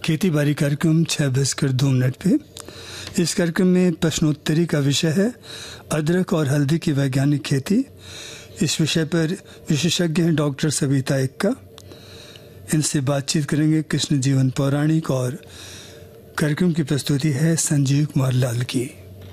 खेती बाड़ी कार्यक्रम 6:02 पे। इस कार्यक्रम में प्रश्नोत्तरी का विषय है अदरक और हल्दी की वैज्ञानिक खेती। इस विषय पर विशेषज्ञ हैं डॉक्टर सविता एक्का। इनसे बातचीत करेंगे कृष्ण जीवन पौराणिक और कार्यक्रम की प्रस्तुति है संजीव कुमार लाल की।